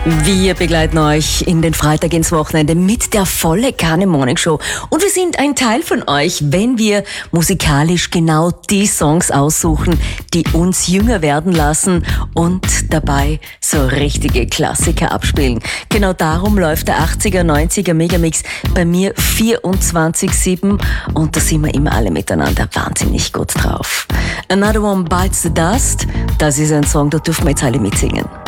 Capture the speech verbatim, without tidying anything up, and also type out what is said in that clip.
Wir begleiten euch in den Freitag ins Wochenende mit der volle Kanne Morning Show. Und wir sind ein Teil von euch, wenn wir musikalisch genau die Songs aussuchen, die uns jünger werden lassen und dabei so richtige Klassiker abspielen. Genau darum läuft der achtziger, neunziger Megamix bei mir vierundzwanzig sieben und da sind wir immer alle miteinander wahnsinnig gut drauf. Another One Bites the Dust, das ist ein Song, da dürfen wir jetzt alle mitsingen.